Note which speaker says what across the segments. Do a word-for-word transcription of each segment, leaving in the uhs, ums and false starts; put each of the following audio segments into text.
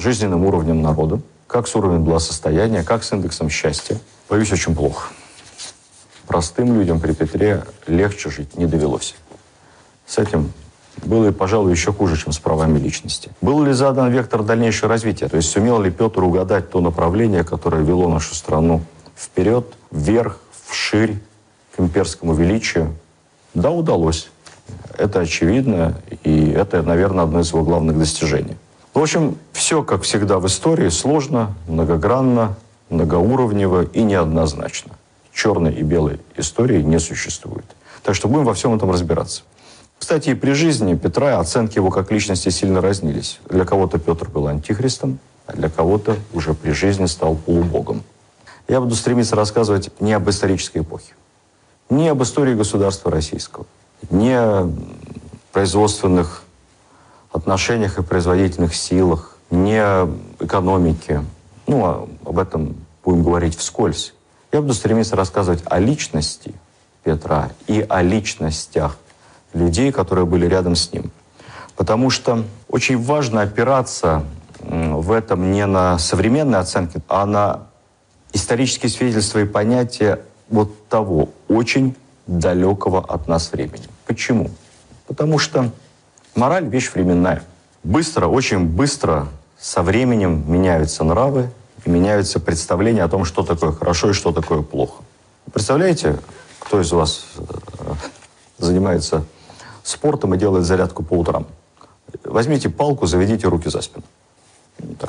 Speaker 1: жизненным уровнем народа, как с уровнем благосостояния, как с индексом счастья. Боюсь, очень плохо. Простым людям при Петре легче жить не довелось. С этим было, пожалуй, еще хуже, чем с правами личности. Был ли задан вектор дальнейшего развития? То есть сумел ли Петр угадать то направление, которое вело нашу страну вперед, вверх, вширь, к имперскому величию? Да, удалось. Это очевидно, и это, наверное, одно из его главных достижений. В общем, все, как всегда в истории, сложно, многогранно, многоуровнево и неоднозначно. Черной и белой истории не существует. Так что будем во всем этом разбираться. Кстати, и при жизни Петра оценки его как личности сильно разнились. Для кого-то Петр был антихристом, а для кого-то уже при жизни стал полубогом. Я буду стремиться рассказывать не об исторической эпохе, не об истории государства российского, не о производственных отношениях и производительных силах, не о экономике. Ну, а об этом будем говорить вскользь. Я буду стремиться рассказывать о личности Петра и о личностях людей, которые были рядом с ним. Потому что очень важно опираться в этом не на современные оценки, а на исторические свидетельства и понятия вот того очень далекого от нас времени. Почему? Потому что мораль – вещь временная. Быстро, очень быстро со временем меняются нравы и меняются представления о том, что такое хорошо и что такое плохо. Представляете, кто из вас занимается спортом и делает зарядку по утрам? Возьмите палку, заведите руки за спину. Так.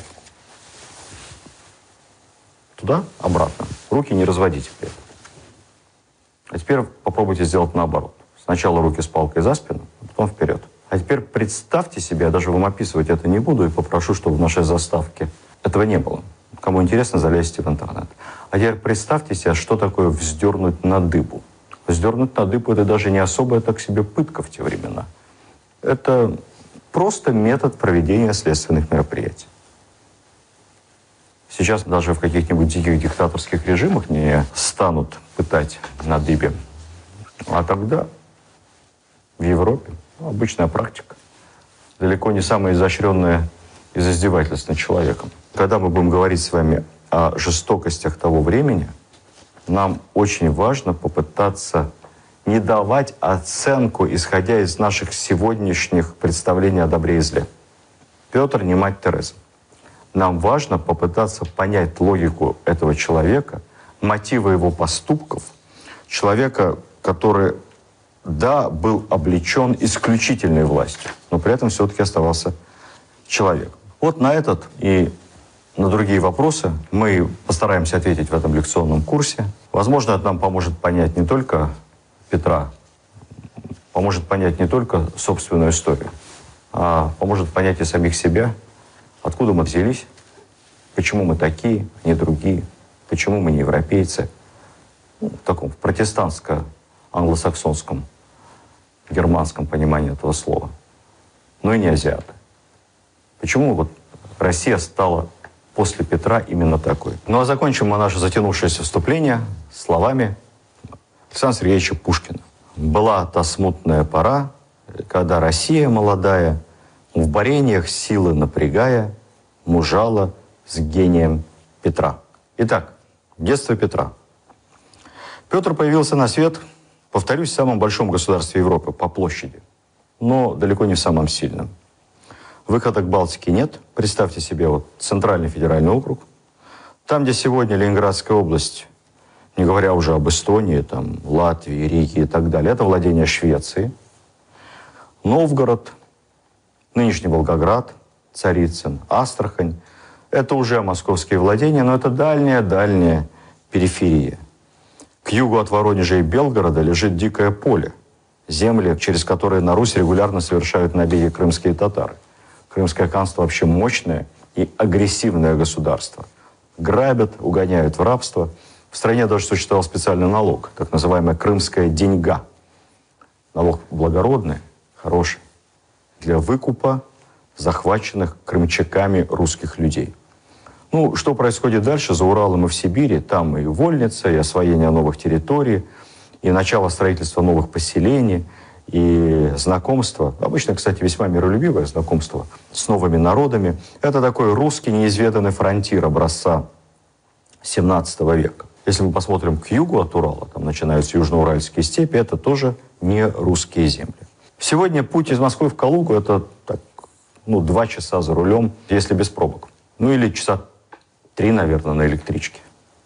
Speaker 1: Туда, обратно. Руки не разводите при этом. А теперь попробуйте сделать наоборот. Сначала руки с палкой за спину, а потом вперед. А теперь представьте себе, я даже вам описывать это не буду, и попрошу, чтобы в нашей заставке этого не было. Кому интересно, залезьте в интернет. А теперь представьте себе, что такое вздернуть на дыбу. Вздернуть на дыбу – это даже не особая так себе пытка в те времена. Это просто метод проведения следственных мероприятий. Сейчас даже в каких-нибудь диких диктаторских режимах не станут пытать на дыбе. А тогда в Европе ну, обычная практика. Далеко не самая изощренная из издевательств над человеком. Когда мы будем говорить с вами о жестокостях того времени, нам очень важно попытаться не давать оценку, исходя из наших сегодняшних представлений о добре и зле. Петр не мать Тереза. Нам важно попытаться понять логику этого человека, мотивы его поступков, человека, который, да, был облечен исключительной властью, но при этом все-таки оставался человеком. Вот на этот и на другие вопросы мы постараемся ответить в этом лекционном курсе. Возможно, это нам поможет понять не только Петра, поможет понять не только собственную историю, а поможет понять и самих себя, откуда мы взялись, почему мы такие, а не другие, почему мы не европейцы, ну, в таком протестантско-англосаксонском, германском понимании этого слова, но и не азиаты. Почему вот Россия стала после Петра именно такой? Ну а закончим мы наше затянувшееся вступление словами Александра Сергеевича Пушкина. «Была та смутная пора, когда Россия молодая, в борениях силы напрягая, мужала с гением Петра». Итак, детство Петра. Петр появился на свет, повторюсь, в самом большом государстве Европы по площади, но далеко не в самом сильном. Выхода к Балтике нет. Представьте себе вот Центральный федеральный округ. Там, где сегодня Ленинградская область, не говоря уже об Эстонии, там, Латвии, Риге и так далее, это владение Швеции. Новгород, нынешний Волгоград, Царицын, Астрахань – это уже московские владения, но это дальняя-дальняя периферия. К югу от Воронежа и Белгорода лежит дикое поле, земли, через которые на Русь регулярно совершают набеги крымские татары. Крымское ханство вообще мощное и агрессивное государство. Грабят, угоняют в рабство. В стране даже существовал специальный налог, так называемая крымская деньга. Налог благородный, хороший, для выкупа захваченных крымчаками русских людей. Ну, что происходит дальше за Уралом и в Сибири? Там и вольница, и освоение новых территорий, и начало строительства новых поселений, и знакомство, обычно, кстати, весьма миролюбивое знакомство с новыми народами. Это такой русский неизведанный фронтир образца семнадцатого века. Если мы посмотрим к югу от Урала, там начинаются южноуральские степи, это тоже не русские земли. Сегодня путь из Москвы в Калугу – это так, ну, два часа за рулем, если без пробок. Ну или часа три, наверное, на электричке.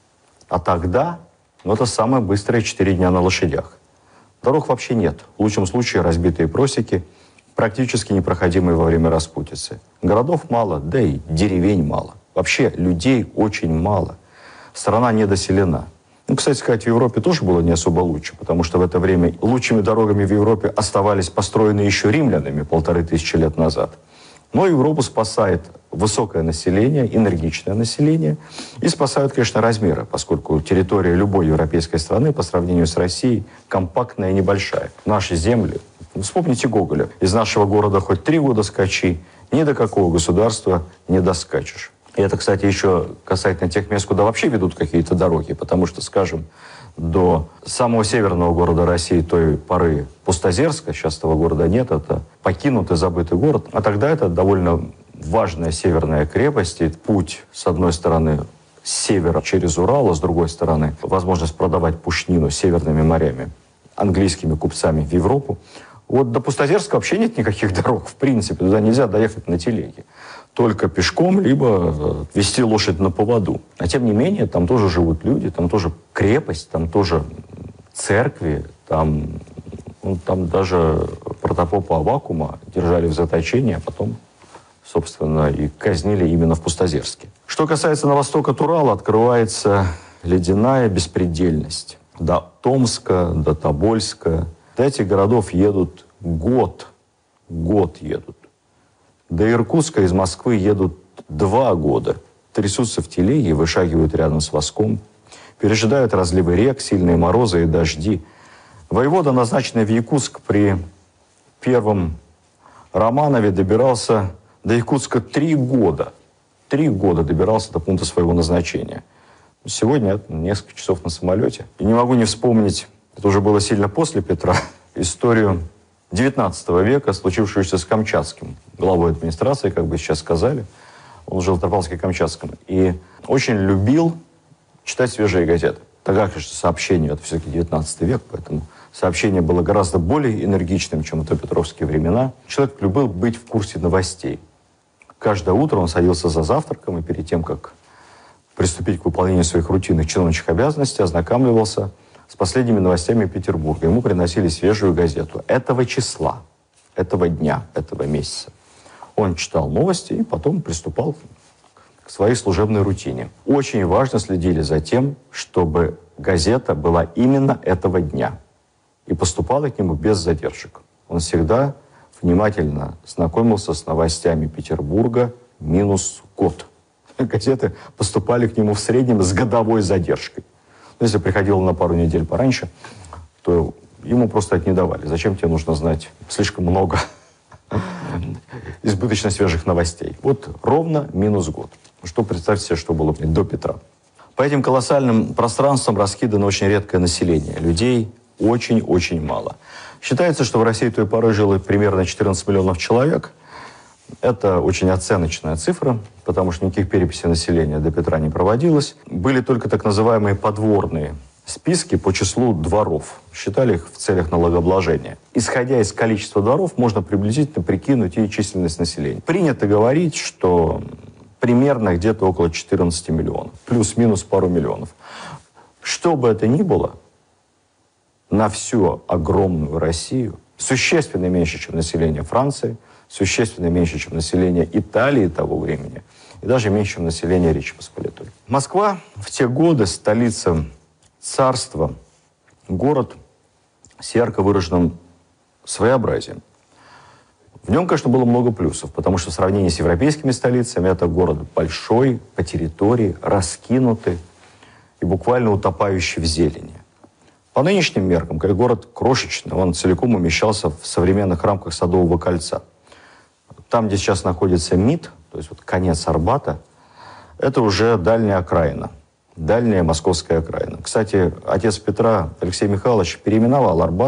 Speaker 1: А тогда, ну, это самые быстрые четыре дня на лошадях. Дорог вообще нет. В лучшем случае разбитые просеки, практически непроходимые во время распутицы. Городов мало, да и деревень мало. Вообще людей очень мало. Страна недоселена. Ну, кстати сказать, в Европе тоже было не особо лучше, потому что в это время лучшими дорогами в Европе оставались построены еще римлянами полторы тысячи лет назад. Но Европу спасает высокое население, энергичное население, и спасают, конечно, размеры, поскольку территория любой европейской страны по сравнению с Россией компактная и небольшая. Наши земли, вспомните Гоголя, из нашего города хоть три года скачи, ни до какого государства не доскачешь. И это, кстати, еще касательно тех мест, куда вообще ведут какие-то дороги, потому что, скажем, до самого северного города России той поры Пустозерска, сейчас этого города нет, это покинутый, забытый город, а тогда это довольно важная северная крепость, и путь, с одной стороны, с севера через Урал, а с другой стороны, возможность продавать пушнину северными морями английскими купцами в Европу. Вот до Пустозерска вообще нет никаких дорог, в принципе, туда нельзя доехать на телеге. Только пешком, либо вести лошадь на поводу. А тем не менее, там тоже живут люди, там тоже крепость, там тоже церкви, там, ну, там даже протопопа Аввакума держали в заточении, а потом, собственно, и казнили именно в Пустозерске. Что касается на восток от Урала, открывается ледяная беспредельность. До Томска, до Тобольска. До этих городов едут год, год едут. До Иркутска из Москвы едут два года. Трясутся в телеге, вышагивают рядом с воском. Пережидают разливы рек, сильные морозы и дожди. Воевода, назначенный в Якутск при первом Романове, добирался до Якутска три года. Три года добирался до пункта своего назначения. Сегодня это несколько часов на самолете. И не могу не вспомнить, это уже было сильно после Петра, историю девятнадцатого века, случившуюся с Камчатским главой администрации, как бы сейчас сказали. Он жил в Топольске-Камчатском. И очень любил читать свежие газеты. Тогда, конечно, сообщение, это все-таки девятнадцатый век, поэтому сообщение было гораздо более энергичным, чем в допетровские времена. Человек любил быть в курсе новостей. Каждое утро он садился за завтраком, и перед тем, как приступить к выполнению своих рутинных чиновничьих обязанностей, ознакомливался с последними новостями Петербурга. Ему приносили свежую газету этого числа, этого дня, этого месяца. Он читал новости и потом приступал к своей служебной рутине. Очень важно следили за тем, чтобы газета была именно этого дня и поступала к нему без задержек. Он всегда внимательно знакомился с новостями Петербурга минус год. Газеты поступали к нему в среднем с годовой задержкой. Если приходил на пару недель пораньше, то ему просто это не давали. Зачем тебе нужно знать слишком много избыточно свежих новостей? Вот ровно минус год. Что, представьте себе, что было до Петра. По этим колоссальным пространствам раскидано очень редкое население. Людей очень-очень мало. Считается, что в России той поры жило примерно четырнадцать миллионов человек. Это очень оценочная цифра, потому что никаких переписей населения до Петра не проводилось. Были только так называемые подворные списки по числу дворов. Считали их в целях налогообложения. Исходя из количества дворов, можно приблизительно прикинуть и численность населения. Принято говорить, что примерно где-то около четырнадцати миллионов. Плюс-минус пару миллионов. Что бы это ни было, на всю огромную Россию, существенно меньше, чем население Франции, существенно меньше, чем население Италии того времени, и даже меньше, чем население Речи Посполитой. Москва в те годы, столица царства, город с ярко выраженным своеобразием. В нем, конечно, было много плюсов, потому что в сравнении с европейскими столицами это город большой, по территории, раскинутый и буквально утопающий в зелени. По нынешним меркам, как город крошечный, он целиком умещался в современных рамках Садового кольца. Там, где сейчас находится МИД, то есть вот конец Арбата, это уже дальняя окраина, дальняя московская окраина. Кстати, отец Петра, Алексей Михайлович, переименовал Арбат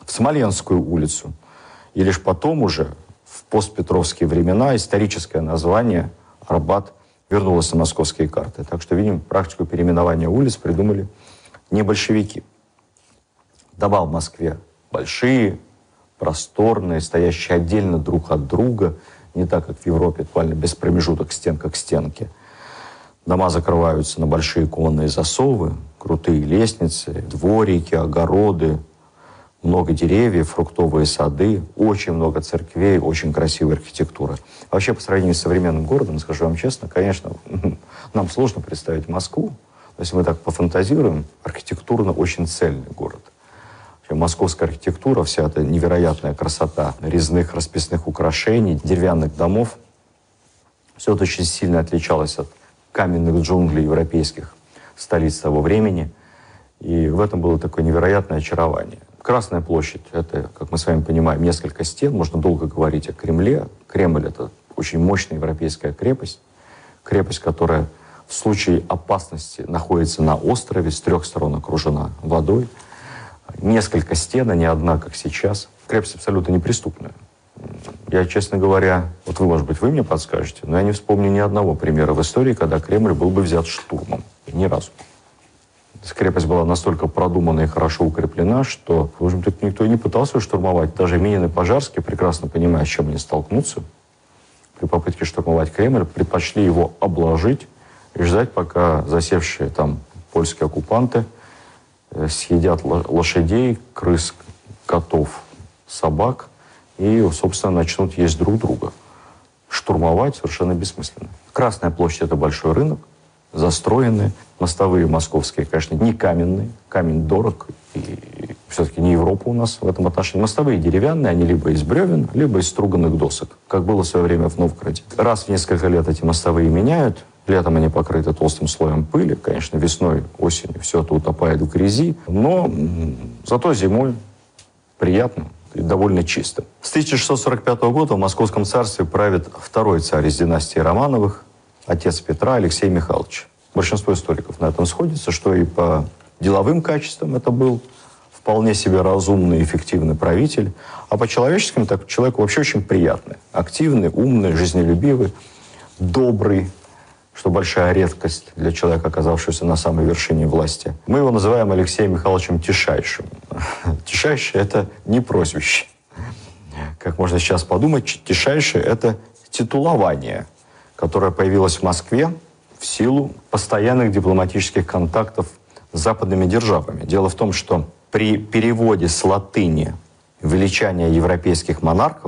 Speaker 1: в Смоленскую улицу. И лишь потом уже, в постпетровские времена, историческое название Арбат вернулось на московские карты. Так что, видим, практику переименования улиц придумали не большевики. Дома в Москве большие, просторные, стоящие отдельно друг от друга, не так, как в Европе, буквально без промежуток стенка к стенке. Дома закрываются на большие оконные засовы, крутые лестницы, дворики, огороды, много деревьев, фруктовые сады, очень много церквей, очень красивая архитектура. Вообще, по сравнению с современным городом, скажу вам честно, конечно, нам сложно представить Москву, но если мы так пофантазируем, архитектурно очень цельный город. Московская архитектура, вся эта невероятная красота резных расписных украшений, деревянных домов, все это очень сильно отличалось от каменных джунглей европейских столиц того времени. И в этом было такое невероятное очарование. Красная площадь – это, как мы с вами понимаем, несколько стен. Можно долго говорить о Кремле. Кремль – это очень мощная европейская крепость. Крепость, которая в случае опасности находится на острове, с трех сторон окружена водой. Несколько стен, а не одна, как сейчас. Крепость абсолютно неприступная. Я, честно говоря, вот вы, может быть, вы мне подскажете, но я не вспомню ни одного примера в истории, когда Кремль был бы взят штурмом. Ни разу. Крепость была настолько продумана и хорошо укреплена, что, в общем-то, никто и не пытался штурмовать. Даже Минин и Пожарский, прекрасно понимая, с чем они столкнутся, при попытке штурмовать Кремль, предпочли его обложить и ждать, пока засевшие там польские оккупанты съедят лошадей, крыс, котов, собак и, собственно, начнут есть друг друга. Штурмовать совершенно бессмысленно. Красная площадь – это большой рынок, застроенные. Мостовые московские, конечно, не каменные. Камень дорог, и все-таки не Европа у нас в этом отношении. Мостовые деревянные, они либо из бревен, либо из струганных досок, как было в свое время в Новгороде. Раз в несколько лет эти мостовые меняют. Летом они покрыты толстым слоем пыли. Конечно, весной, осенью все это утопает в грязи. Но зато зимой приятно и довольно чисто. С тысяча шестьсот сорок пятого года в Московском царстве правит второй царь из династии Романовых, отец Петра, Алексей Михайлович. Большинство историков на этом сходится, что и по деловым качествам это был вполне себе разумный, эффективный правитель, а по человеческим, так человек вообще очень приятный, активный, умный, жизнелюбивый, добрый, что большая редкость для человека, оказавшегося на самой вершине власти. Мы его называем Алексеем Михайловичем Тишайшим. Тишайший – это не прозвище. Как можно сейчас подумать, Тишайший – это титулование, которое появилось в Москве в силу постоянных дипломатических контактов с западными державами. Дело в том, что при переводе с латыни величания европейских монархов,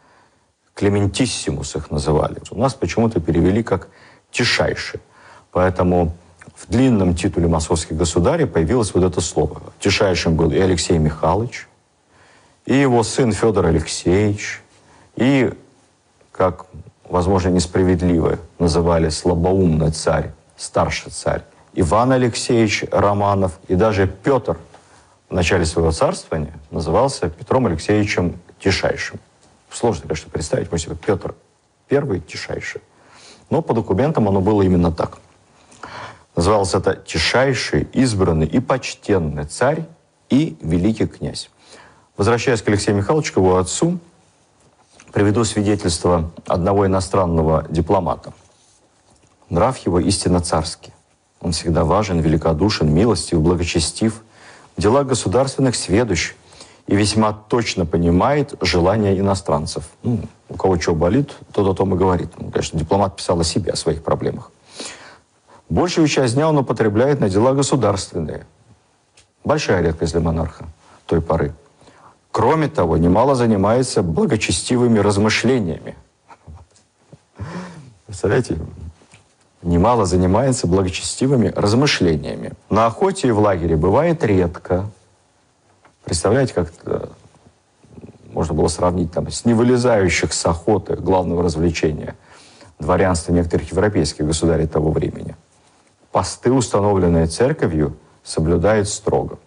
Speaker 1: клементиссимус их называли, у нас почему-то перевели как «тишайший». Поэтому в длинном титуле московских государей появилось вот это слово. Тишайшим был и Алексей Михайлович, и его сын Федор Алексеевич, и, как, возможно, несправедливо называли слабоумный царь, старший царь, Иван Алексеевич Романов, и даже Петр в начале своего царствования назывался Петром Алексеевичем Тишайшим. Сложно, конечно, представить, мы себе Петр Первый Тишайший. Но по документам оно было именно так. Назывался это Тишайший, избранный и почтенный царь и великий князь. Возвращаясь к Алексею Михайловичу, к его отцу, приведу свидетельство одного иностранного дипломата. Нрав его истинно царский. Он всегда важен, великодушен, милостив, благочестив, в делах государственных сведущ и весьма точно понимает желания иностранцев. Ну, у кого что болит, тот о том и говорит. Ну, конечно, дипломат писал о себе, о своих проблемах. Большую часть дня он употребляет на дела государственные. Большая редкость для монарха той поры. Кроме того, немало занимается благочестивыми размышлениями. Представляете? Немало занимается благочестивыми размышлениями. На охоте и в лагере бывает редко. Представляете, как это можно было сравнить там, с невылезающих с охоты главного развлечения дворянства некоторых европейских государей того времени. Посты, установленные церковью, соблюдает строго.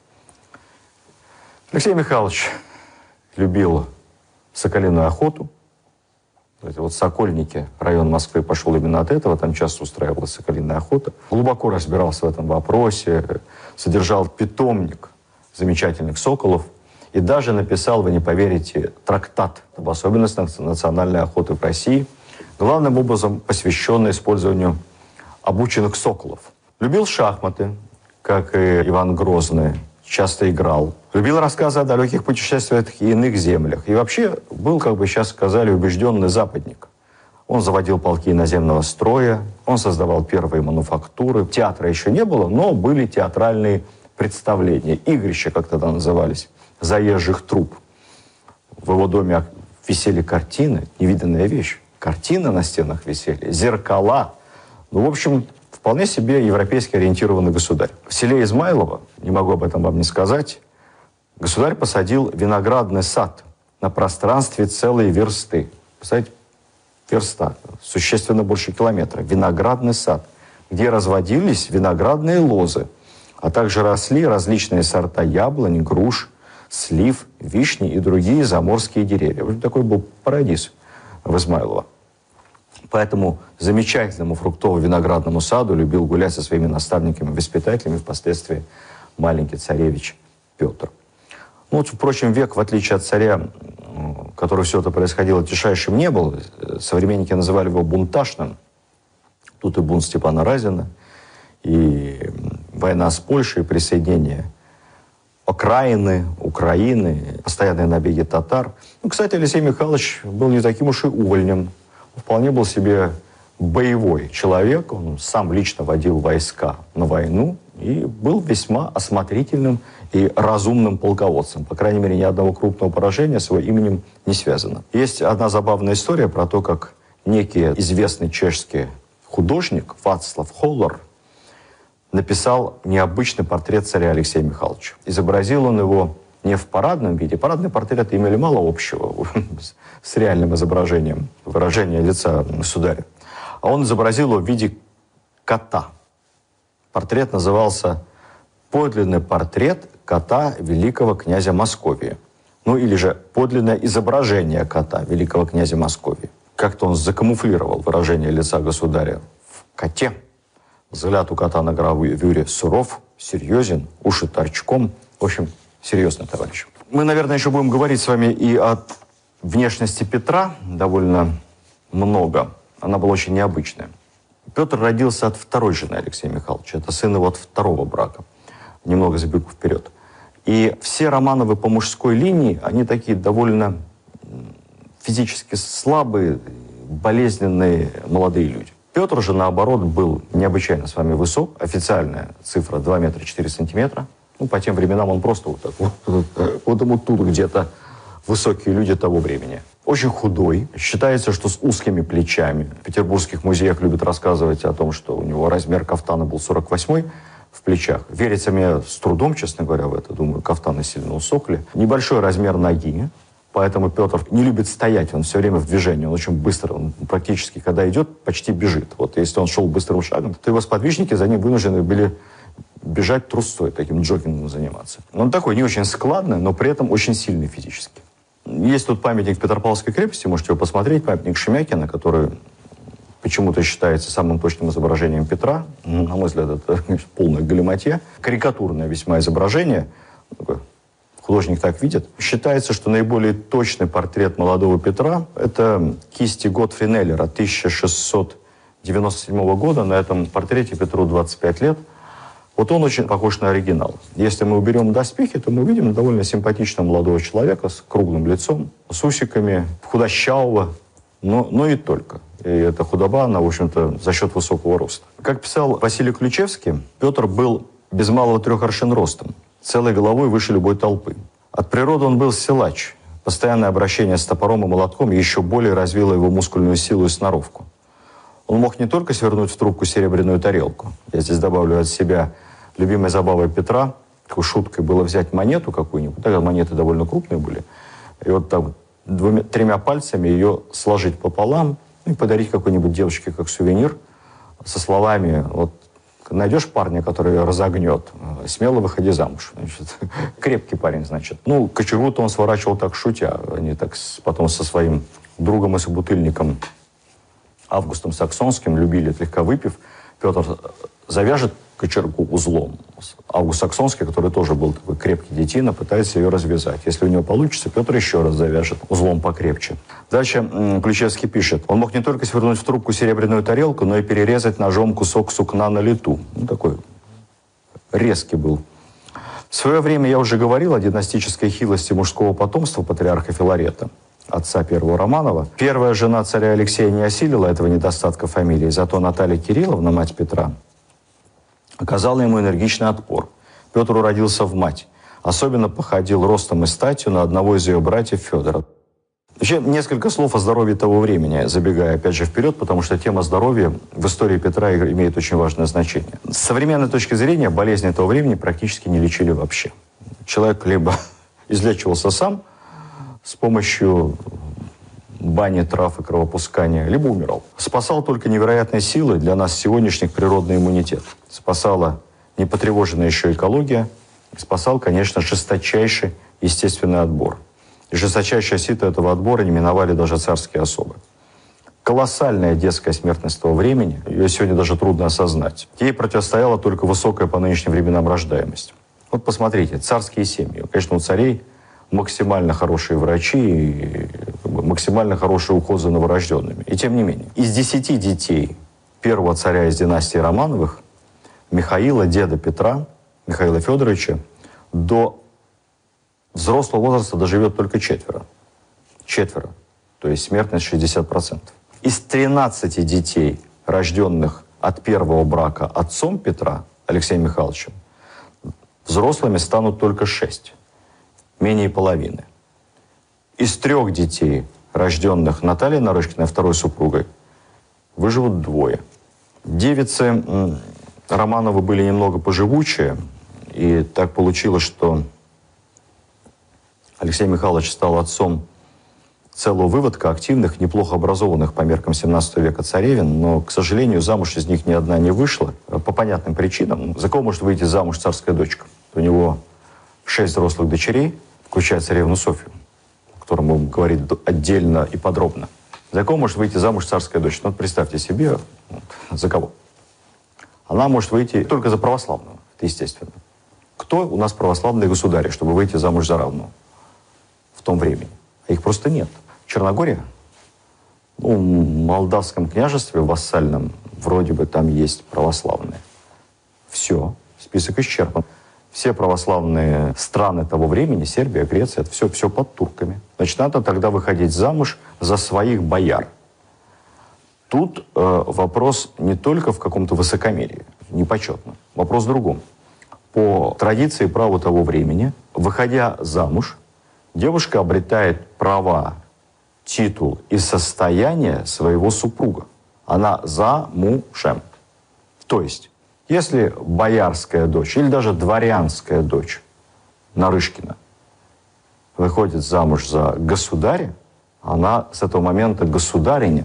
Speaker 1: Алексей Михайлович любил соколиную охоту. Вот Сокольники, район Москвы, пошел именно от этого. Там часто устраивалась соколиная охота. Глубоко разбирался в этом вопросе, содержал питомник замечательных соколов. и даже написал, вы не поверите, трактат об особенностях национальной охоты в России, главным образом посвященный использованию обученных соколов. Любил шахматы, как и Иван Грозный, часто играл. Любил рассказы о далеких путешествиях и иных землях. И вообще был, как бы сейчас сказали, убежденный западник. Он заводил полки наземного строя, он создавал первые мануфактуры. Театра еще не было, но были театральные представления. Игрища, как тогда назывались, заезжих труп. В его доме висели картины, невиданная вещь. Картины на стенах висели, зеркала. Ну, в общем, вполне себе европейски ориентированный государь. В селе Измайлово, не могу об этом вам не сказать, государь посадил виноградный сад на пространстве целой версты. Представляете, верста, существенно больше километра. Виноградный сад, где разводились виноградные лозы, а также росли различные сорта яблонь, груш, слив, вишни и другие заморские деревья. В общем, такой был парадиз в Измайлово. Поэтому замечательному фруктово-виноградному саду любил гулять со своими наставниками, воспитателями, впоследствии маленький царевич Петр. Ну, вот, впрочем, век, в отличие от царя, в котором все это происходило, тишайшим не был. Современники называли его бунташным. Тут и бунт Степана Разина, и война с Польшей, присоединение окраины, Украины, постоянные набеги татар. Ну, кстати, Алексей Михайлович был не таким уж и увольнем. Вполне был себе боевой человек. Он сам лично водил войска на войну и был весьма осмотрительным и разумным полководцем. По крайней мере, ни одного крупного поражения с его именем не связано. Есть одна забавная история про то, как некий известный чешский художник Вацлав Холлер написал необычный портрет царя Алексея Михайловича. Изобразил он его не в парадном виде. Парадные портреты имели мало общего с реальным изображением, выражения лица государя. А он изобразил его в виде кота. Портрет назывался «Подлинный портрет кота великого князя Московии». Ну или же «Подлинное изображение кота великого князя Московии». Как-то он закамуфлировал выражение лица государя в коте. Взгляд у кота на гравюре суров, серьезен, уши торчком. В общем, серьезный товарищ. Мы, наверное, еще будем говорить с вами и о внешности Петра довольно много. Она была очень необычная. Петр родился от второй жены Алексея Михайловича. Это сын его от второго брака. Немного забегу вперед. И все Романовы по мужской линии, они такие довольно физически слабые, болезненные молодые люди. Петр же, наоборот, был необычайно с вами высок. Официальная цифра два метра четыре сантиметра. Ну, по тем временам он просто вот так вот, вот ему тут где-то высокие люди того времени. Очень худой. Считается, что с узкими плечами. В петербургских музеях любят рассказывать о том, что у него размер кафтана был сорок восьмой в плечах. Верится мне с трудом, честно говоря, в это. Думаю, кафтаны сильно усохли. Небольшой размер ноги. Поэтому Петр не любит стоять, он все время в движении, он очень быстро, он практически, когда идет, почти бежит. Вот если он шел быстрым шагом, то его сподвижники за ним вынуждены были бежать трусцой, таким джогингом заниматься. Он такой не очень складный, но при этом очень сильный физически. Есть тут памятник в Петропавловской крепости, можете его посмотреть, памятник Шемякина, который почему-то считается самым точным изображением Петра. На мой взгляд, это полная галиматья. Карикатурное весьма изображение, такое. Художник так видит. Считается, что наиболее точный портрет молодого Петра – это кисти Готфри Неллера тысяча шестьсот девяносто седьмого года. На этом портрете Петру двадцать пять лет. Вот он очень похож на оригинал. Если мы уберем доспехи, то мы увидим довольно симпатичного молодого человека с круглым лицом, с усиками, худощавого, но, но и только. И эта худоба, она, в общем-то, за счет высокого роста. Как писал Василий Ключевский, Петр был без малого трех аршин ростом, целой головой выше любой толпы. От природы он был силач. Постоянное обращение с топором и молотком еще более развило его мускульную силу и сноровку. Он мог не только свернуть в трубку серебряную тарелку. Я здесь добавлю от себя любимой забавой Петра, такой шуткой было взять монету какую-нибудь, тогда монеты довольно крупные были, и вот там двумя, тремя пальцами ее сложить пополам и подарить какой-нибудь девочке как сувенир со словами: вот найдешь парня, который ее разогнет, смело выходи замуж. Значит, крепкий парень, значит. Ну, кочергу-то он сворачивал так шутя. Они так с, потом со своим другом и собутыльником Августом Саксонским любили, слегка выпив. Петр завяжет кочергу узлом. Август Саксонский, который тоже был такой крепкий детина, пытается ее развязать. Если у него получится, Петр еще раз завяжет узлом покрепче. Дальше Ключевский пишет. Он мог не только свернуть в трубку серебряную тарелку, но и перерезать ножом кусок сукна на лету. Ну, такой резкий был. В свое время я уже говорил о династической хилости мужского потомства патриарха Филарета, отца первого Романова. Первая жена царя Алексея не осилила этого недостатка фамилии, зато Наталья Кирилловна, мать Петра, оказала ему энергичный отпор. Петр уродился в мать. Особенно походил ростом и статью на одного из ее братьев Федора. Вообще, несколько слов о здоровье того времени, забегая опять же вперед, потому что тема здоровья в истории Петра имеет очень важное значение. С современной точки зрения болезни того времени практически не лечили вообще. Человек либо излечивался сам с помощью бани, трав и кровопускания, либо умирал. Спасал только невероятной силой для нас сегодняшних природный иммунитет. Спасала непотревоженная еще экология, спасал, конечно, жесточайший естественный отбор. И жесточайшее сито этого отбора не миновали даже царские особы. Колоссальная детская смертность того времени, ее сегодня даже трудно осознать. Ей противостояла только высокая по нынешним временам рождаемость. Вот посмотрите, царские семьи. Конечно, у царей максимально хорошие врачи и максимально хороший уход за новорожденными. И тем не менее, из десяти детей первого царя из династии Романовых, Михаила, деда Петра, Михаила Федоровича, до взрослого возраста доживет только четверо. Четверо. То есть смертность шестьдесят процентов. Из тринадцати детей, рожденных от первого брака отцом Петра, Алексеем Михайловичем, взрослыми станут только шесть. Менее половины. Из трех детей, рожденных Натальей Нарышкиной, второй супругой, выживут двое. Девицы Романовы были немного поживучие, и так получилось, что Алексей Михайлович стал отцом целого выводка активных, неплохо образованных по меркам семнадцатого века царевин, но, к сожалению, замуж из них ни одна не вышла по понятным причинам. За кого может выйти замуж царская дочка? У него шесть взрослых дочерей, включая царевну Софью, о которой мы будем говорить отдельно и подробно. За кого может выйти замуж царская дочь? Ну, представьте себе, вот, за кого. Она может выйти только за православного, это естественно. Кто у нас православные государи, чтобы выйти замуж за равного в том времени? А их просто нет. Черногория, ну, в Молдавском княжестве вассальном вроде бы там есть православные. Все, список исчерпан. Все православные страны того времени, Сербия, Греция, это все, все под турками. Значит, надо тогда выходить замуж за своих бояр. Тут э, вопрос не только в каком-то высокомерии, непочетно. Вопрос в другом. По традиции и праву того времени, выходя замуж, девушка обретает права, титул и состояние своего супруга. Она замужем. То есть, если боярская дочь или даже дворянская дочь Нарышкина выходит замуж за государя, она с этого момента государиня.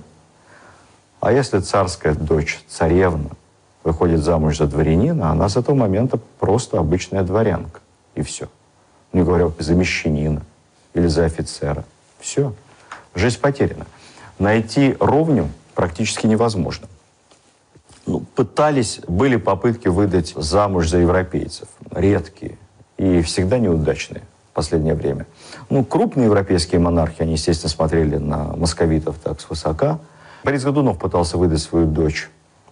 Speaker 1: А если царская дочь, царевна, выходит замуж за дворянина, она с этого момента просто обычная дворянка. И все. Не говоря за мещанина или за офицера. Все. Жизнь потеряна. Найти ровню практически невозможно. Ну, пытались, были попытки выдать замуж за европейцев. Редкие и всегда неудачные в последнее время. Ну, крупные европейские монархи, они, естественно, смотрели на московитов так свысока. Борис Годунов пытался выдать свою дочь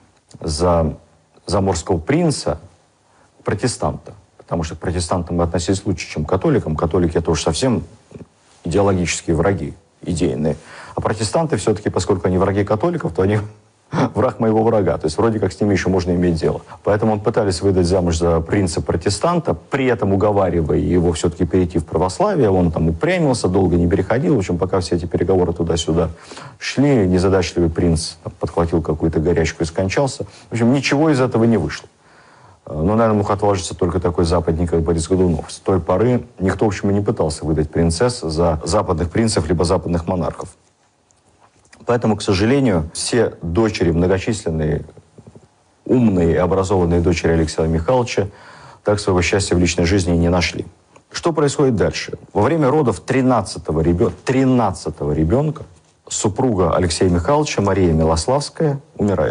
Speaker 1: за заморского принца, протестанта. Потому что к протестантам мы относились лучше, чем к католикам. Католики — это уж совсем идеологические враги, идейные. А протестанты все-таки, поскольку они враги католиков, то они враг моего врага. То есть вроде как с ними еще можно иметь дело. Поэтому он пытались выдать замуж за принца-протестанта, при этом уговаривая его все-таки перейти в православие. Он там упрямился, долго не переходил. В общем, пока все эти переговоры туда-сюда шли, незадачливый принц подхватил какую-то горячку и скончался. В общем, ничего из этого не вышло. Но, наверное, мог отважиться только такой западник, как Борис Годунов. С той поры никто, в общем, и не пытался выдать принцесс за западных принцев либо западных монархов. Поэтому, к сожалению, все дочери, многочисленные, умные и образованные дочери Алексея Михайловича, так своего счастья в личной жизни и не нашли. Что происходит дальше? Во время родов тринадцатого ребенка, тринадцатого ребенка супруга Алексея Михайловича, Мария Милославская, умирает.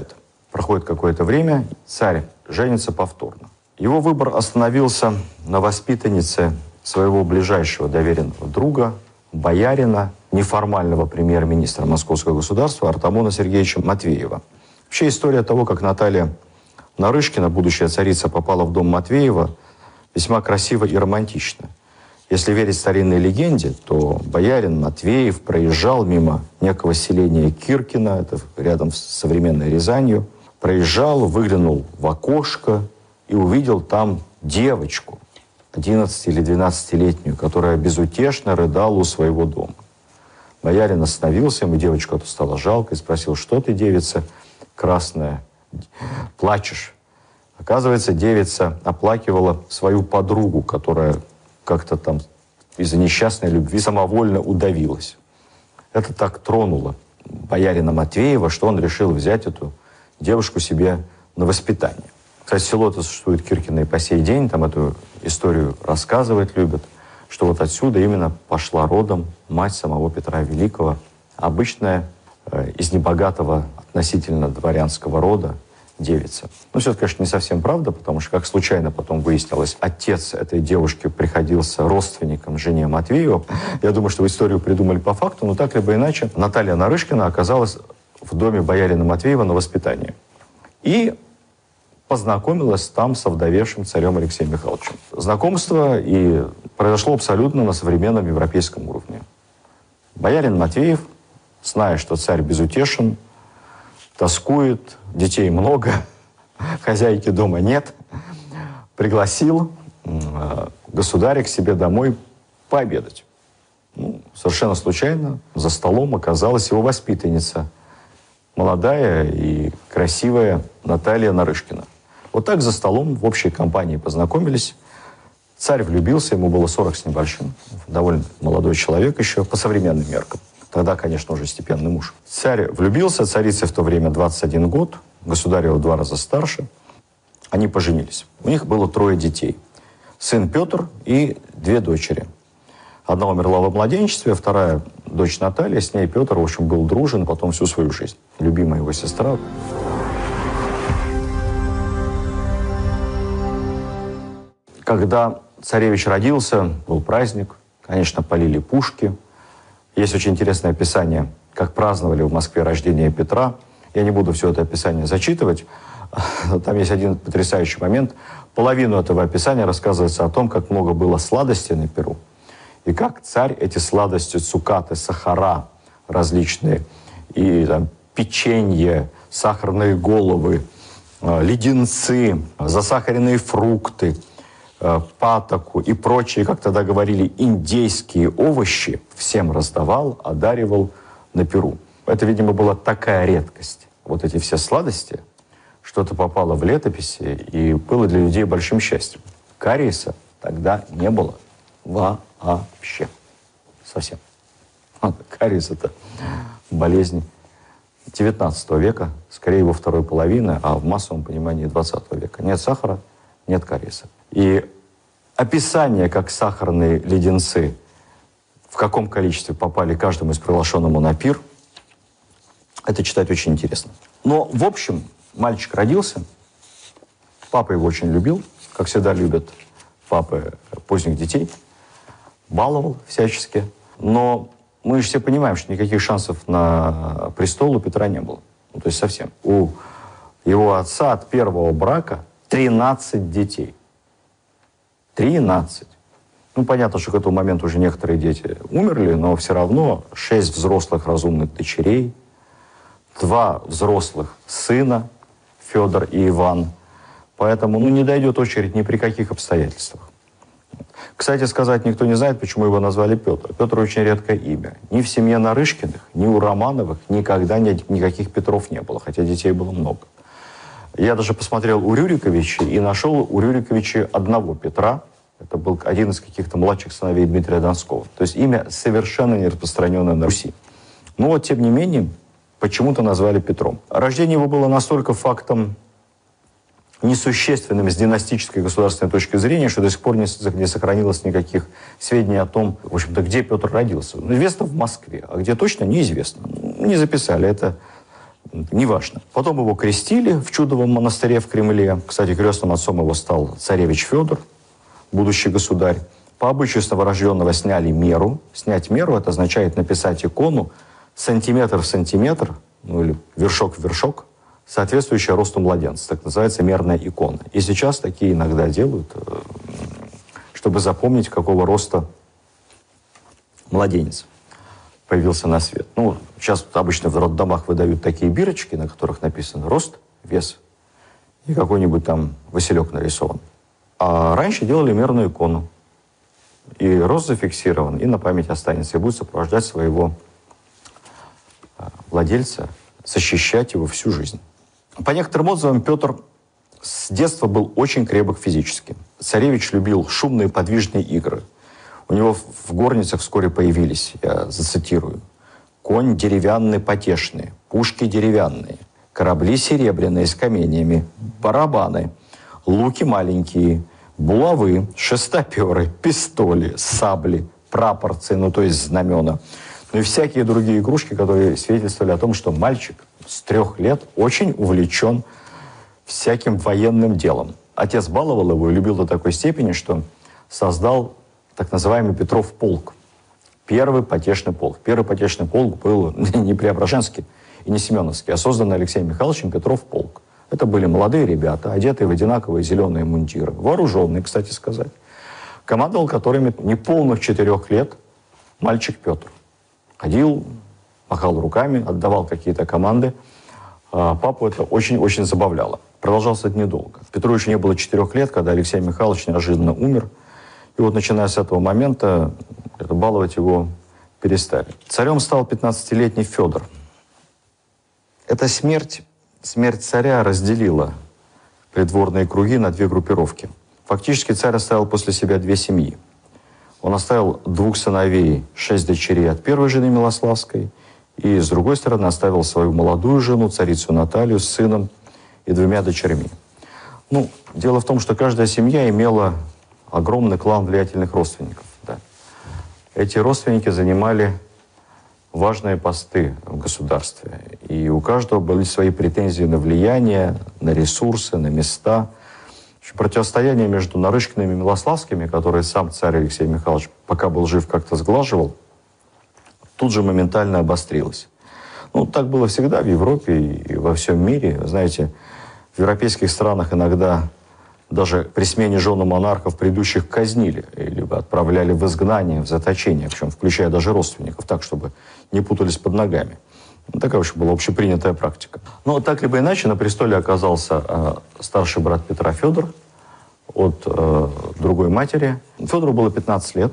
Speaker 1: Проходит какое-то время, царь женится повторно. Его выбор остановился на воспитаннице своего ближайшего доверенного друга, боярина, неформального премьер-министра Московского государства Артамона Сергеевича Матвеева. Вообще история того, как Наталья Нарышкина, будущая царица, попала в дом Матвеева, весьма красиво и романтично. Если верить старинной легенде, то боярин Матвеев проезжал мимо некого селения Киркино, это рядом с современной Рязанью, проезжал, выглянул в окошко и увидел там девочку, одиннадцати- или двенадцатилетнюю, которая безутешно рыдала у своего дома. Боярин остановился, ему девочку эту стало жалко и спросил: что ты, девица красная, плачешь? Оказывается, девица оплакивала свою подругу, которая как-то там из-за несчастной любви самовольно удавилась. Это так тронуло боярина Матвеева, что он решил взять эту девушку себе на воспитание. Кстати, село это существует Киркино и по сей день, там эту историю рассказывать любят, что вот отсюда именно пошла родом мать самого Петра Великого, обычная, э, из небогатого относительно дворянского рода девица. Ну, все это, конечно, не совсем правда, потому что, как случайно потом выяснилось, отец этой девушки приходился родственником жене Матвеева. Я думаю, что вы историю придумали по факту, но так либо иначе Наталья Нарышкина оказалась в доме боярина Матвеева на воспитании. И познакомилась там с овдовевшим царем Алексеем Михайловичем. Знакомство и произошло абсолютно на современном европейском уровне. Боярин Матвеев, зная, что царь безутешен, тоскует, детей много, хозяйки дома нет, пригласил э, государя к себе домой пообедать. Ну, совершенно случайно за столом оказалась его воспитанница, молодая и красивая Наталья Нарышкина. Вот так за столом в общей компании познакомились. Царь влюбился, ему было сорок с небольшим, довольно молодой человек еще по современным меркам. Тогда, конечно, уже степенный муж. Царь влюбился, царице в то время двадцать один год, государь в два раза старше. Они поженились. У них было трое детей. Сын Петр и две дочери. Одна умерла во младенчестве, вторая дочь Наталья, с ней Петр, в общем, был дружен потом всю свою жизнь. Любимая его сестра. Когда царевич родился, был праздник, конечно, полили пушки. Есть очень интересное описание, как праздновали в Москве рождение Петра. Я не буду все это описание зачитывать. Там есть один потрясающий момент. Половину этого описания рассказывается о том, как много было сладостей на Перу. И как царь эти сладости, цукаты, сахара различные, и там, печенье, сахарные головы, леденцы, засахаренные фрукты, патоку и прочие, как тогда говорили, индейские овощи всем раздавал, одаривал на Перу. Это, видимо, была такая редкость. Вот эти все сладости, что-то попало в летописи и было для людей большим счастьем. Кариеса тогда не было вообще. Совсем. Кариес – это болезнь девятнадцатого века, скорее его второй половины, а в массовом понимании двадцатого века. Нет сахара, нет кариеса. И описание, как сахарные леденцы в каком количестве попали каждому из приглашенному на пир, это читать очень интересно. Но, в общем, мальчик родился, папа его очень любил, как всегда любят папы поздних детей, баловал всячески. Но мы же все понимаем, что никаких шансов на престол у Петра не было. Ну, то есть совсем. У его отца от первого брака тринадцать детей. тринадцать. Ну, понятно, что к этому моменту уже некоторые дети умерли, но все равно шесть взрослых разумных дочерей, два взрослых сына, Федор и Иван. Поэтому ну, не дойдет очередь ни при каких обстоятельствах. Кстати сказать, никто не знает, почему его назвали Петр. Петр очень редкое имя. Ни в семье Нарышкиных, ни у Романовых никогда ни, никаких Петров не было, хотя детей было много. Я даже посмотрел у Рюриковича и нашел у Рюриковича одного Петра. Это был один из каких-то младших сыновей Дмитрия Донского. То есть имя совершенно не распространенное на Руси. Но вот, тем не менее, почему-то назвали Петром. Рождение его было настолько фактом несущественным с династической государственной точки зрения, что до сих пор не, не сохранилось никаких сведений о том, в общем-то, где Петр родился. Ну, известно в Москве, а где точно, неизвестно. Не записали. Это неважно. Потом его крестили в Чудовом монастыре в Кремле. Кстати, крестным отцом его стал царевич Федор, будущий государь. По обычаю с новорожденного сняли меру. Снять меру – это означает написать икону сантиметр в сантиметр, ну или вершок в вершок, соответствующая росту младенца. Так называется мерная икона. И сейчас такие иногда делают, чтобы запомнить, какого роста младенец появился на свет. Ну, сейчас обычно в роддомах выдают такие бирочки, на которых написан рост, вес и какой-нибудь там василек нарисован. А раньше делали мерную икону. И рост зафиксирован, и на память останется, и будет сопровождать своего владельца, защищать его всю жизнь. По некоторым отзывам, Петр с детства был очень крепок физически. Царевич любил шумные подвижные игры. У него в горницах вскоре появились, я зацитирую, конь деревянный потешный, пушки деревянные, корабли серебряные с каменьями, барабаны, луки маленькие, булавы, шестоперы, пистоли, сабли, прапорцы, ну то есть знамена, ну и всякие другие игрушки, которые свидетельствовали о том, что мальчик с трех лет очень увлечен всяким военным делом. Отец баловал его и любил до такой степени, что создал так называемый Петров полк. Первый потешный полк. Первый потешный полк был не Преображенский и не Семеновский, а созданный Алексеем Михайловичем Петров полк. Это были молодые ребята, одетые в одинаковые зеленые мундиры, вооруженные, кстати сказать. Командовал которыми неполных четырех лет мальчик Петр. Ходил, махал руками, отдавал какие-то команды. А папу это очень-очень забавляло. Продолжалось это недолго. Петру еще не было четырех лет, когда Алексей Михайлович неожиданно умер. И вот начиная с этого момента это, баловать его перестали. Царем стал пятнадцатилетний Федор. Эта смерть, смерть царя разделила придворные круги на две группировки. Фактически царь оставил после себя две семьи. Он оставил двух сыновей, шесть дочерей от первой жены Милославской, и, с другой стороны, оставил свою молодую жену, царицу Наталью, с сыном и двумя дочерьми. Ну, дело в том, что каждая семья имела огромный клан влиятельных родственников. Да. Эти родственники занимали важные посты в государстве, и у каждого были свои претензии на влияние, на ресурсы, на места. Противостояние между Нарышкиными и Милославскими, которые сам царь Алексей Михайлович, пока был жив, как-то сглаживал, тут же моментально обострилось. Ну, так было всегда в Европе и во всем мире. Знаете, в европейских странах иногда даже при смене жены монархов предыдущих казнили, либо отправляли в изгнание, в заточение, причем включая даже родственников, так, чтобы не путались под ногами. Ну, такая вообще была общепринятая практика. Но так либо иначе на престоле оказался э, старший брат Петра Федор от э, другой матери. Федору было пятнадцать лет.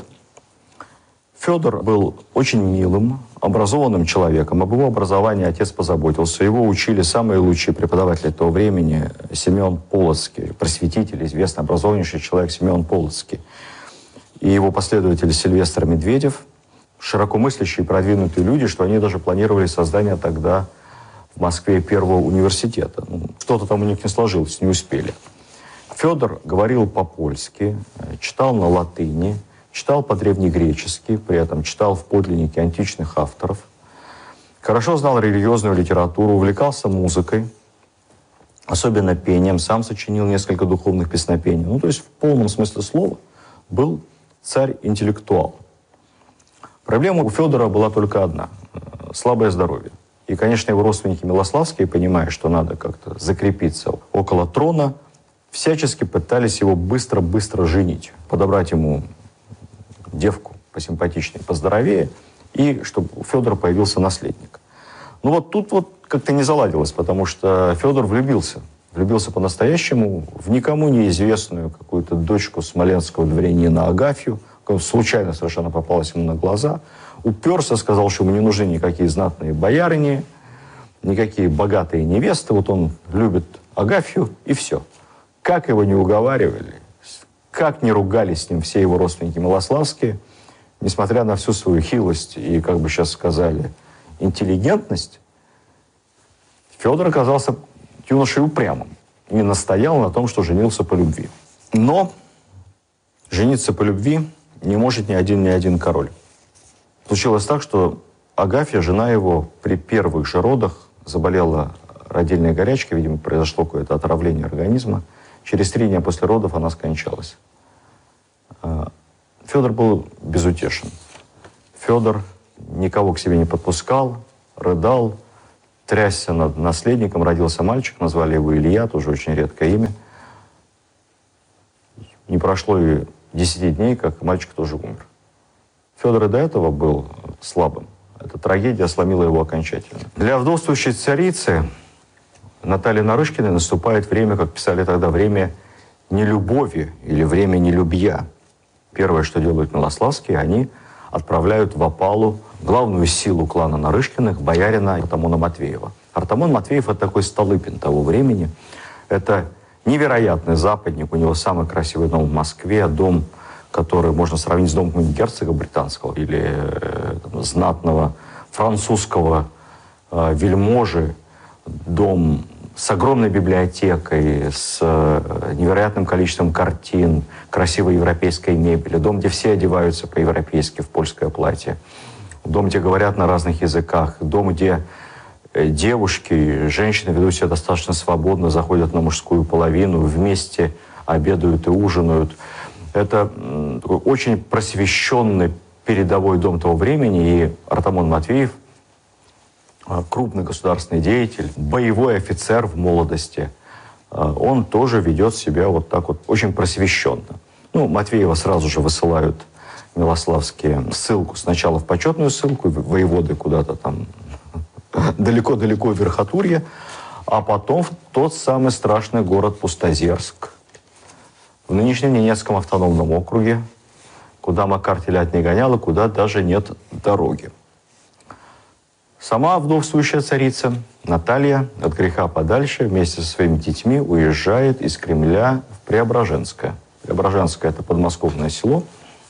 Speaker 1: Федор был очень милым, образованным человеком. Об его образовании отец позаботился. Его учили самые лучшие преподаватели того времени. Семен Полоцкий, просветитель, известный, образованнейший человек Семен Полоцкий. И его последователь Сильвестр Медведев. Широко мыслящие и продвинутые люди, что они даже планировали создание тогда в Москве первого университета. Ну, что-то там у них не сложилось, не успели. Федор говорил по-польски, читал на латыни, читал по-древнегречески, при этом читал в подлиннике античных авторов. Хорошо знал религиозную литературу, увлекался музыкой, особенно пением, сам сочинил несколько духовных песнопений. Ну, то есть в полном смысле слова был царь-интеллектуал. Проблема у Федора была только одна – слабое здоровье. И, конечно, его родственники Милославские, понимая, что надо как-то закрепиться около трона, всячески пытались его быстро-быстро женить, подобрать ему девку посимпатичнее, поздоровее, и чтобы у Федора появился наследник. Ну вот тут вот как-то не заладилось, потому что Федор влюбился. Влюбился по-настоящему в никому неизвестную какую-то дочку смоленского дворянина Агафью, случайно совершенно попалась ему на глаза, уперся, сказал, что ему не нужны никакие знатные боярыни, никакие богатые невесты, вот он любит Агафью, и все. Как его не уговаривали, как не ругались с ним все его родственники Милославские, несмотря на всю свою хилость и, как бы сейчас сказали, интеллигентность, Федор оказался юношей упрямым и настоял на том, что женился по любви. Но жениться по любви не может ни один, ни один король. Случилось так, что Агафья, жена его, при первых же родах заболела родильной горячкой, видимо, произошло какое-то отравление организма. Через три дня после родов она скончалась. Федор был безутешен. Федор никого к себе не подпускал, рыдал, трясся над наследником. Родился мальчик, назвали его Илья, тоже очень редкое имя. Не прошло и десяти дней, как мальчик тоже умер. Федор и до этого был слабым. Эта трагедия сломила его окончательно. Для вдовствующей царицы Натальи Нарышкиной наступает время, как писали тогда, время нелюбови или время нелюбья. Первое, что делают Милославские, они отправляют в опалу главную силу клана Нарышкиных, боярина Артамона Матвеева. Артамон Матвеев – это такой Столыпин того времени. Это невероятный западник, у него самый красивый дом в Москве, дом, который можно сравнить с домом герцога британского или э, там, знатного французского э, вельможи, дом с огромной библиотекой, с э, невероятным количеством картин, красивой европейской мебели, дом, где все одеваются по-европейски в польское платье, дом, где говорят на разных языках, дом, где э, девушки, женщины ведут себя достаточно свободно, заходят на мужскую половину, вместе обедают и ужинают. Это э, очень просвещенный передовой дом того времени, и Артамон Матвеев, крупный государственный деятель, боевой офицер в молодости, он тоже ведет себя вот так вот очень просвещенно. Ну, Матвеева сразу же высылают Милославские ссылку, сначала в почетную ссылку, воеводы куда-то там далеко-далеко в Верхотурье, а потом в тот самый страшный город Пустозерск, в нынешнем Ненецком автономном округе, куда Макар телят не гонял и куда даже нет дороги. Сама вдовствующая царица Наталья от греха подальше вместе со своими детьми уезжает из Кремля в Преображенское. Преображенское – это подмосковное село.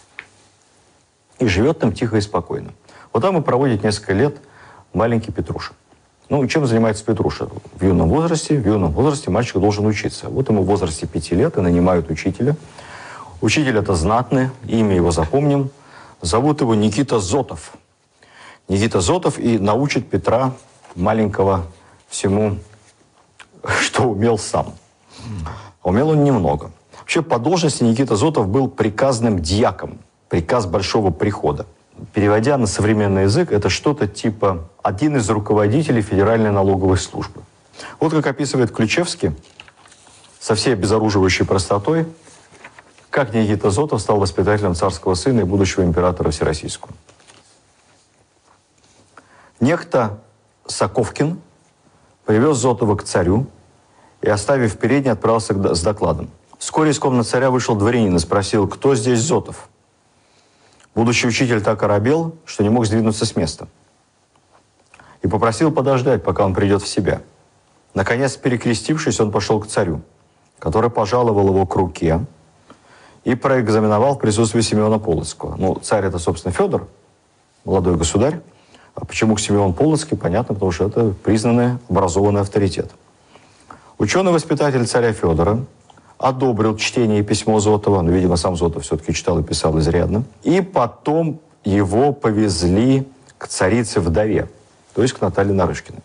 Speaker 1: И живет там тихо и спокойно. Вот там и проводит несколько лет маленький Петруша. Ну, чем занимается Петруша? В юном возрасте, в юном возрасте мальчик должен учиться. Вот ему в возрасте пяти лет и нанимают учителя. Учитель это знатный, имя его запомним. Зовут его Никита Зотов. Никита Зотов и научит Петра маленького всему, что умел сам. Умел он немного. Вообще по должности Никита Зотов был приказным дьяком, приказ Большого Прихода. Переводя на современный язык, это что-то типа один из руководителей Федеральной налоговой службы. Вот как описывает Ключевский со всей обезоруживающей простотой, как Никита Зотов стал воспитателем царского сына и будущего императора Всероссийского. Некто Соковкин привез Зотова к царю и, оставив в передней, отправился с докладом. Вскоре из комнаты царя вышел дворянин и спросил, кто здесь Зотов. Будущий учитель так оробел, что не мог сдвинуться с места. И попросил подождать, пока он придет в себя. Наконец, перекрестившись, он пошел к царю, который пожаловал его к руке и проэкзаменовал в присутствии Симеона Полоцкого. Ну, царь это, собственно, Федор, молодой государь. А почему Симеон Полоцкий? Понятно, потому что это признанный, образованный авторитет. Ученый-воспитатель царя Федора одобрил чтение и письмо Зотова, но, видимо, сам Зотов все-таки читал и писал изрядно. И потом его повезли к царице-вдове, то есть к Наталье Нарышкиной.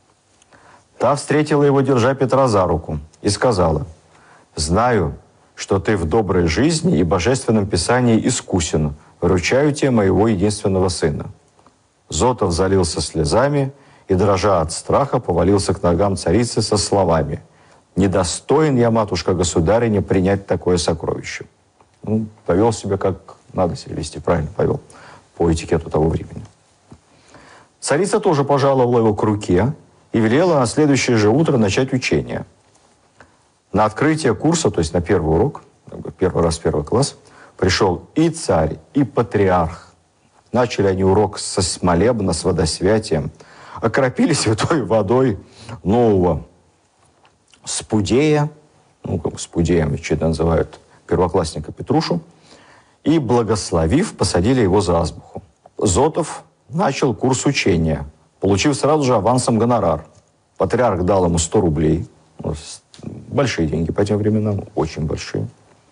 Speaker 1: Та встретила его, держа Петра за руку, и сказала, «Знаю, что ты в доброй жизни и божественном писании искусен. Вручаю тебе моего единственного сына». Зотов залился слезами и, дрожа от страха, повалился к ногам царицы со словами «Недостоин я, матушка-государыня, принять такое сокровище». Ну, повел себя, как надо себя вести, правильно повел, по этикету того времени. Царица тоже пожаловала его к руке и велела на следующее же утро начать учение. На открытие курса, то есть на первый урок, первый раз первый класс, пришел и царь, и патриарх. Начали они урок со смолебна, с водосвятием, окропили святой водой нового спудея, ну, как бы спудеем, что-то называют, первоклассника Петрушу, и, благословив, посадили его за азбуху. Зотов начал курс учения, получив сразу же авансом гонорар. Патриарх дал ему сто рублей, большие деньги по тем временам, очень большие.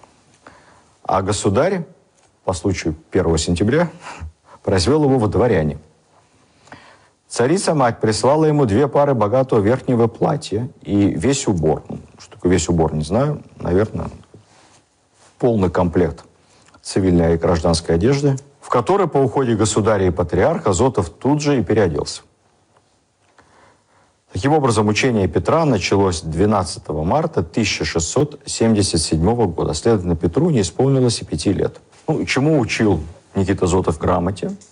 Speaker 1: А государь, по случаю первого сентября, произвел его во дворяне. Царица-мать прислала ему две пары богатого верхнего платья и весь убор. Ну, что такое весь убор, не знаю. Наверное, полный комплект цивильной и гражданской одежды, в которой по уходе государя и патриарха Зотов тут же и переоделся. Таким образом, учение Петра началось двенадцатого марта тысяча шестьсот семьдесят седьмого года. Следовательно, Петру не исполнилось и пяти лет. Ну, чему учил Никита Зотов грамоте?